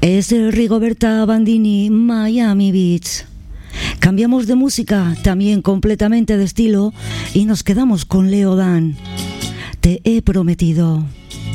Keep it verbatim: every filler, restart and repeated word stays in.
Es Rigoberta Bandini, Miami Beach. Cambiamos de música, también completamente de estilo, y nos quedamos con Leo Dan. Te he prometido.